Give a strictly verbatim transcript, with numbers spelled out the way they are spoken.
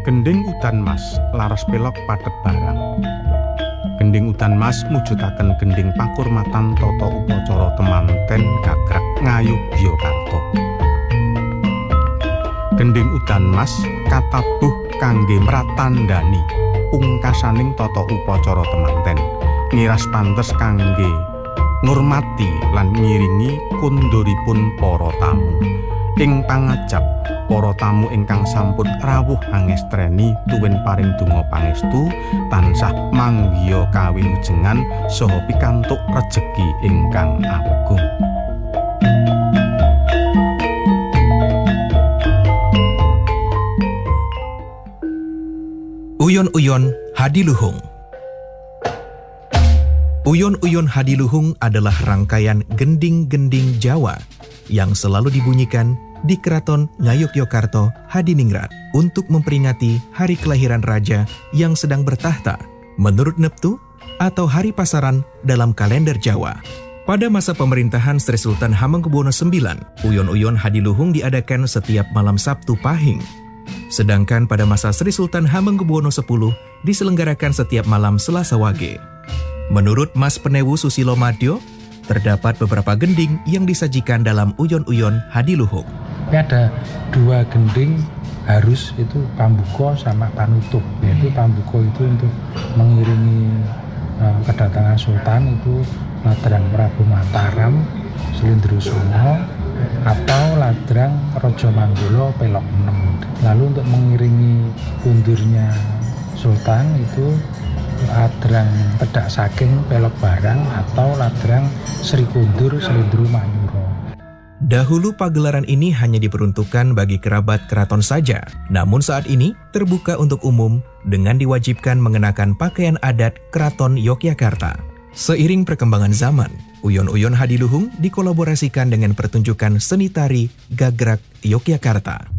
Gendhing udan mas laras pelok padhet barang. Gendhing udan mas mujudaken gendhing pakurmatan tata upacara temanten gagrag Ngayogyakarta. Gendhing udan mas katabuh kangge mratandhani pungkasaning tata upacara temanten, ngiras pantes kangge ngurmati lan ngiringi kunduripun para tamu. Ing pangajap para tamu ingkang sampun rawuh angestreni tuwin paring donga pangestu tansah manggiya kawilujengan saha pikantuk rejeki ingkang agung. Uyon-uyon Hadiluhung. Uyon-uyon Hadiluhung adalah rangkaian gending-gending Jawa yang selalu dibunyikan di Keraton Ngayogyakarta Hadiningrat untuk memperingati hari kelahiran raja yang sedang bertahta menurut Neptu atau hari pasaran dalam kalender Jawa. Pada masa pemerintahan Sri Sultan Hamengkubuwono sembilan, uyon-uyon Hadiluhung diadakan setiap malam Sabtu Pahing. Sedangkan pada masa Sri Sultan Hamengkubuwono sepuluh diselenggarakan setiap malam Selasa Wage. Menurut Mas Penewu Susilo Madyo, terdapat beberapa gending yang disajikan dalam uyon-uyon Hadiluhung. Ini ada dua gending harus, itu pambuka sama panutup. Yaitu pambuka itu untuk mengiringi uh, kedatangan Sultan, itu ladrang Prabu Mataram, Slendrosono, atau ladrang Raja Manggala Pelok enam. Lalu untuk mengiringi undurnya Sultan itu ladrang Pedak Saking Pelok Barang atau ladrang Sri Kundur Slendro Manyuro. Dahulu pagelaran ini hanya diperuntukkan bagi kerabat keraton saja, namun saat ini terbuka untuk umum dengan diwajibkan mengenakan pakaian adat Keraton Yogyakarta. Seiring perkembangan zaman, uyon-uyon Hadiluhung dikolaborasikan dengan pertunjukan seni tari Gagrag Yogyakarta.